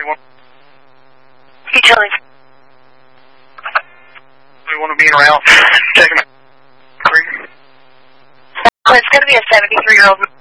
Utilities. We want to be around. Taking a It's going to be a 73-year-old